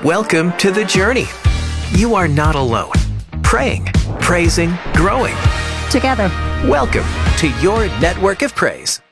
Welcome to the journey. You are not alone. Praying, praising, growing. Together. Welcome to your network of praise.